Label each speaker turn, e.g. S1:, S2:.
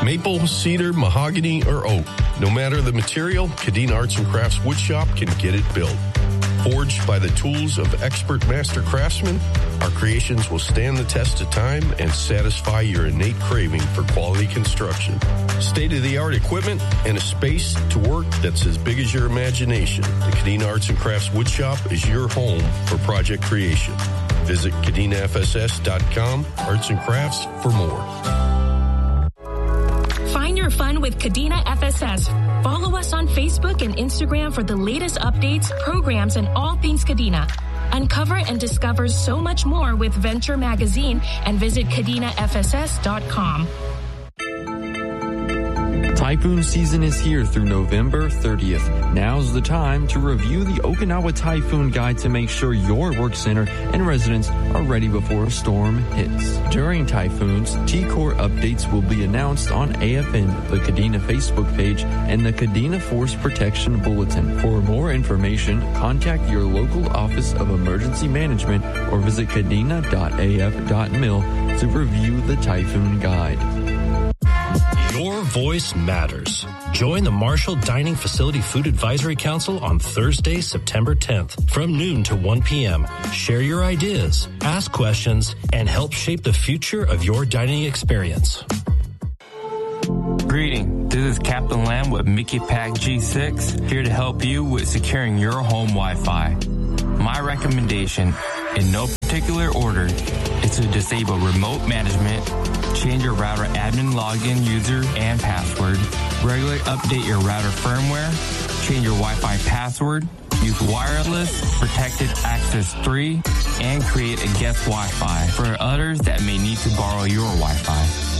S1: maple, cedar, mahogany, or oak. No matter the material, Kadena Arts and Crafts Woodshop can get it built. Forged by the tools of expert master craftsmen, our creations will stand the test of time and satisfy your innate craving for quality construction. State-of-the-art equipment and a space to work that's as big as your imagination. The Kadena Arts and Crafts Woodshop is your home for project creation. Visit KadenaFSS.com, Arts and Crafts, for more.
S2: Find your fun with Kadena FSS. Follow us on Facebook and Instagram for the latest updates, programs, and all things Kadena. Uncover and discover so much more with Venture Magazine and visit KadenaFSS.com.
S3: Typhoon season is here through November 30th. Now's the time to review the Okinawa Typhoon Guide to make sure your work center and residents are ready before a storm hits. During typhoons, T-Core updates will be announced on AFN, the Kadena Facebook page, and the Kadena Force Protection Bulletin. For more information, contact your local Office of Emergency Management or visit kadena.af.mil to review the Typhoon Guide.
S4: Your voice matters. Join the Marshall Dining Facility Food Advisory Council on Thursday, September 10th from noon to 1 p.m. Share your ideas, ask questions, and help shape the future of your dining experience.
S5: Greetings. This is Captain Lamb with Mickey Pack G6, here to help you with securing your home Wi-Fi. My recommendation, in no particular order, is to disable remote management, change your router admin login user and password, regularly update your router firmware, change your Wi-Fi password, use wireless protected access 3, and create a guest Wi-Fi for others that may need to borrow your Wi-Fi.